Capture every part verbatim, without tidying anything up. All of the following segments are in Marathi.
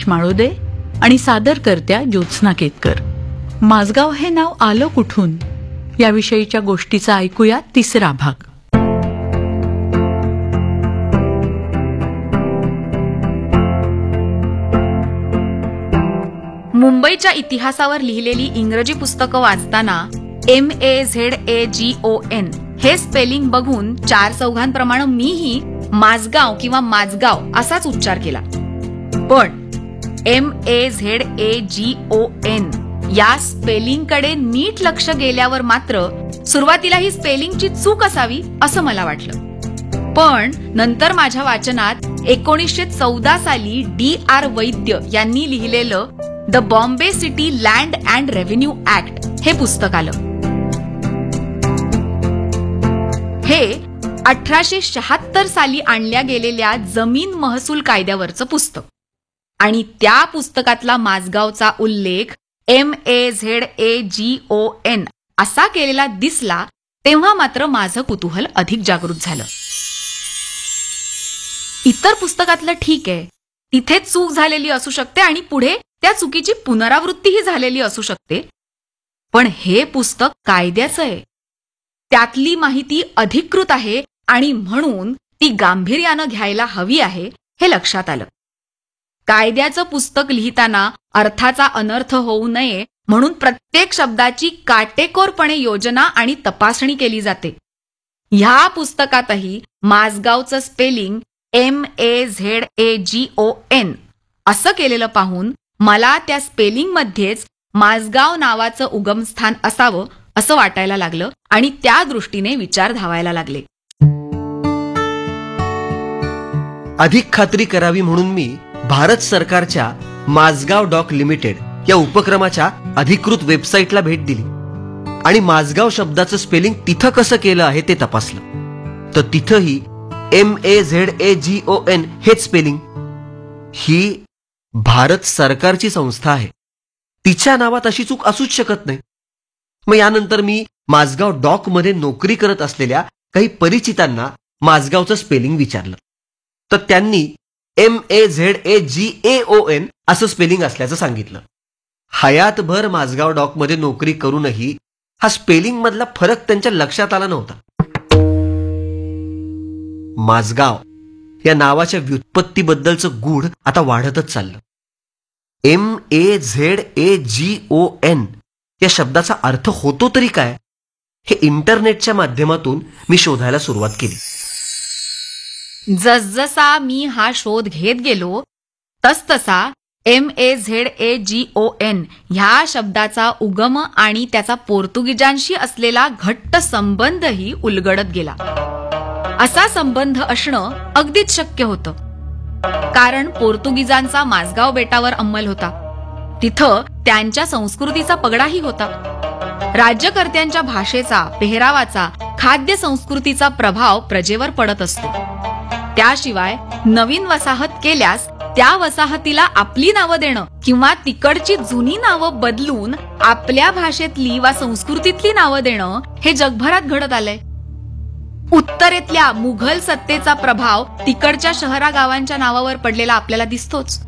माळोदे आणि सादरकर्त्या ज्योत्स्ना केतकर. माझगाव हे नाव आलं कुठून याविषयीच्या गोष्टीचा ऐकूया तिसरा भाग. मुंबईच्या इतिहासावर लिहिलेली इंग्रजी पुस्तकं वाचताना M A Z A G O N हे स्पेलिंग बघून चार चौघांप्रमाणे मीही माझगाव किंवा माझगाव असाच उच्चार केला. पण M A Z A G O N या स्पेलिंगकडे नीट लक्ष गेल्यावर मात्र सुरुवातीला ही स्पेलिंगची चूक असावी असं मला वाटलं. पण नंतर माझ्या वाचनात एकोणीसशे चौदा साली डी आर वैद्य यांनी लिहिलेलं the Bombay city land and revenue act हे पुस्तक आलं. हे अठराशे शहात्तर साली आणल्या गेलेल्या जमीन महसूल कायद्यावरचं पुस्तक आणि त्या पुस्तकातला माझगावचा उल्लेख M A Z A G O N असा केलेला दिसला तेव्हा मात्र माझं कुतूहल अधिक जागृत झालं. इतर पुस्तकातलं ठीक आहे, तिथे चूक झालेली असू शकते आणि पुढे त्या चुकीची पुनरावृत्तीही झालेली असू शकते. पण हे पुस्तक कायद्याचं आहे, त्यातली माहिती अधिकृत आहे आणि म्हणून ती गांभीर्यानं घ्यायला हवी आहे हे लक्षात आलं. कायद्याचं पुस्तक लिहिताना अर्थाचा अनर्थ होऊ नये म्हणून प्रत्येक शब्दाची काटेकोरपणे योजना आणि तपासणी केली जाते. ह्या पुस्तकातही माझगावचं spelling M A Z A G O N असं केलेलं पाहून मला त्या स्पेलिंग मध्येच माझगाव नावाचं उगमस्थान असावं असं वाटायला लागलं आणि त्या दृष्टीने विचार धावायला लागले. अधिक खात्री करावी म्हणून मी भारत सरकारच्या माझगाव डॉक लिमिटेड या उपक्रमाच्या अधिकृत वेबसाईटला भेट दिली आणि माझगाव शब्दाचं स्पेलिंग तिथं कसं केलं आहे ते तपासलं. तर तिथंही M A Z A G O N हेच स्पेलिंग. ही भारत सरकारची संस्था आहे, तिच्या नावात अशी चूक असूच शकत नाही. मग यानंतर मी माझगाव डॉक मध्ये नोकरी करत असलेल्या काही परिचितांना माझगावचं स्पेलिंग विचारलं तर त्यांनी M A Z A G A O N असं स्पेलिंग असल्याचं सांगितलं. हयातभर माझगाव डॉक मध्ये नोकरी करूनही हा स्पेलिंग मधला फरक त्यांच्या लक्षात आला नव्हता. माझगाव या नावाच्या व्युत्पत्तीबद्दलचं गूढ आता वाढतच चाललं. M A Z A G O N या शब्दाचा अर्थ होतो तरी काय हे इंटरनेटच्या माध्यमातून मी शोधायला सुरुवात केली. जसजसा मी हा शोध घेत गेलो तसतसा M A Z A G O N ह्या शब्दाचा उगम आणि त्याचा पोर्तुगीजांशी असलेला घट्ट संबंधही उलगडत गेला. असा संबंध असणं अगदीच शक्य होतं, कारण पोर्तुगीजांचा माझगाव बेटावर अंमल होता. तिथं त्यांच्या संस्कृतीचा पगडाही होता. राज्यकर्त्यांच्या भाषेचा, पेहरावाचा, खाद्य संस्कृतीचा प्रभाव प्रजेवर पडत असतो. त्याशिवाय नवीन वसाहत केल्यास त्या वसाहतीला आपली नावं देणं किंवा तिकडची जुनी नावं बदलून आपल्या भाषेतली वा संस्कृतीतली नावं देणं हे जगभरात घडत आलंय. उत्तरेतल्या मुघल सत्तेचा प्रभाव तिकडच्या शहरा गावांच्या नावावर पडलेला आपल्याला दिसतोच.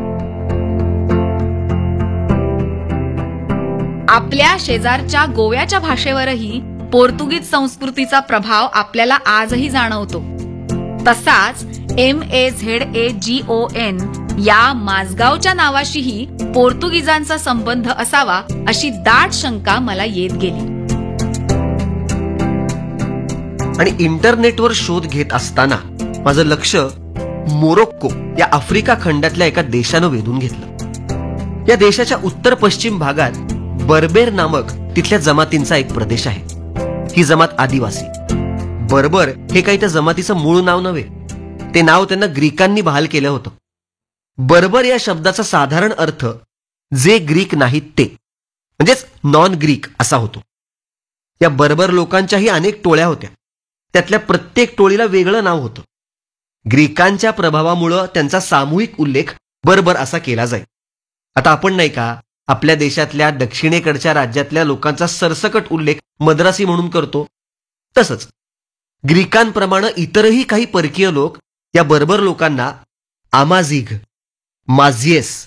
आपल्या शेजारच्या गोव्याच्या भाषेवरही पोर्तुगीज संस्कृतीचा प्रभाव आपल्याला आजही जाणवतो. तसाच M A Z A G O N या माझगावच्या नावाशीही पोर्तुगीजांचा संबंध असावा अशी दाट शंका मला येत गेली. आणि इंटरनेटवर शोध घेत असताना माझं लक्ष मोरोक्को या आफ्रिका खंडातल्या एका देशानं वेधून घेतलं. या देशाच्या उत्तर पश्चिम भागात बर्बेर नामक तिथल्या जमातींचा एक प्रदेश आहे. ही जमात आदिवासी. बर्बर हे काही त्या जमातीचं मूळ नाव नव्हे, ते नाव त्यांना ग्रीकांनी बहाल केलं होतं. बर्बर या शब्दाचा साधारण अर्थ जे ग्रीक नाहीत ते म्हणजेच नॉन ग्रीक असा होतो. या बर्बर लोकांच्याही अनेक टोळ्या होत्या. त्यातल्या प्रत्येक टोळीला वेगळं नाव होतं. ग्रीकांच्या प्रभावामुळं त्यांचा सामूहिक उल्लेख बर्बर असा केला जाईल. आता आपण नाही का आपल्या देशातल्या दक्षिणेकडच्या राज्यातल्या लोकांचा सरसकट उल्लेख मद्रासी म्हणून करतो, तसंच ग्रीकांप्रमाणे इतरही काही परकीय लोक या बर्बर लोकांना आमाझिग, माझियस